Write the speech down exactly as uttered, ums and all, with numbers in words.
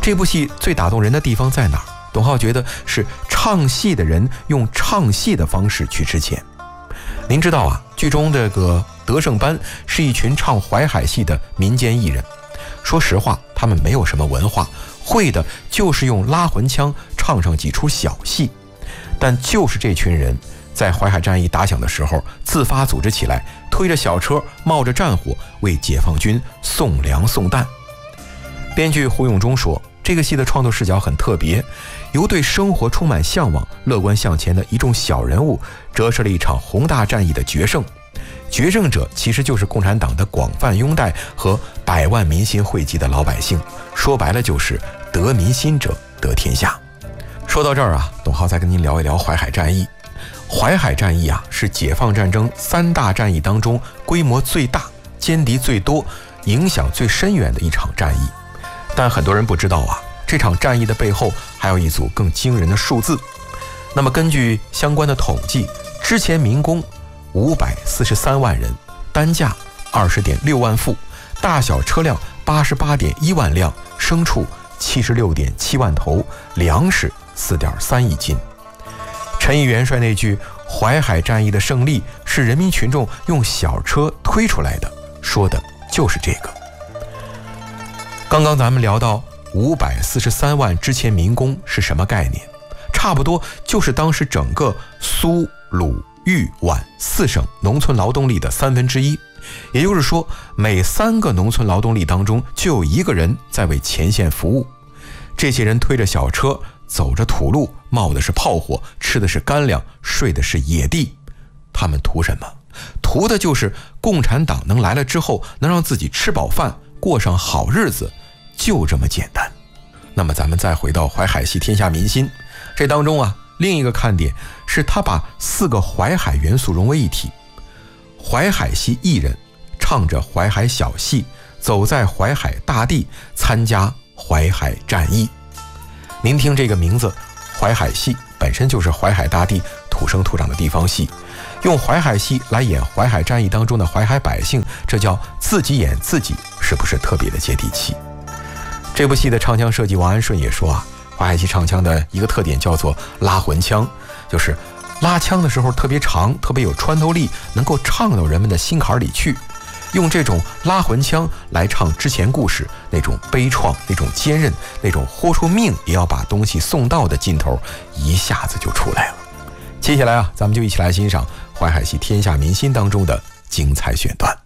这部戏最打动人的地方在哪儿？董浩觉得是唱戏的人用唱戏的方式去值钱。您知道啊，剧中这个德胜班是一群唱淮海戏的民间艺人。说实话，他们没有什么文化，会的就是用拉魂腔唱上几出小戏。但就是这群人在淮海战役打响的时候，自发组织起来，推着小车，冒着战火，为解放军送粮送弹。编剧胡永忠说，这个戏的创作视角很特别，由对生活充满向往、乐观向前的一众小人物，折射了一场宏大战役的决胜。决胜者其实就是共产党的广泛拥戴和百万民心汇集的老百姓，说白了就是得民心者得天下。说到这儿啊，董浩再跟您聊一聊淮海战役。淮海战役啊，是解放战争三大战役当中规模最大、歼敌最多、影响最深远的一场战役。但很多人不知道啊，这场战役的背后还有一组更惊人的数字。那么根据相关的统计，之前民工五百四十三万人，单价二十点六万副，大小车辆八十八点一万辆，牲畜七十六点七万头，粮食四点三亿斤。陈毅元帅那句淮海战役的胜利是人民群众用小车推出来的，说的就是这个。刚刚咱们聊到五百四十三万之前民工是什么概念？差不多就是当时整个苏鲁豫皖四省农村劳动力的三分之一，也就是说，每三个农村劳动力当中就有一个人在为前线服务。这些人推着小车，走着土路，冒的是炮火，吃的是干粮，睡的是野地。他们图什么？图的就是共产党能来了之后，能让自己吃饱饭，过上好日子，就这么简单。那么咱们再回到淮海戏天下民心，这当中啊，另一个看点是他把四个淮海元素融为一体。淮海戏艺人唱着淮海小戏，走在淮海大地，参加淮海战役。您听这个名字，淮海戏本身就是淮海大地土生土长的地方戏，用淮海戏来演淮海战役当中的淮海百姓，这叫自己演自己，是不是特别的接地气？这部戏的唱腔设计王安顺也说啊，淮海戏唱腔的一个特点叫做拉魂腔，就是拉腔的时候特别长，特别有穿透力，能够唱到人们的心坎里去。用这种拉魂腔来唱之前故事，那种悲怆，那种坚韧，那种豁出命也要把东西送到的劲头，一下子就出来了。接下来啊，咱们就一起来欣赏淮海戏天下民心当中的精彩选段。